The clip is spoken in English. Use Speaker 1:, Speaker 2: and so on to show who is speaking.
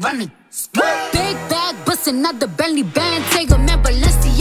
Speaker 1: running. Big bag bustin' out the Bentley band, take a man Balenciaga.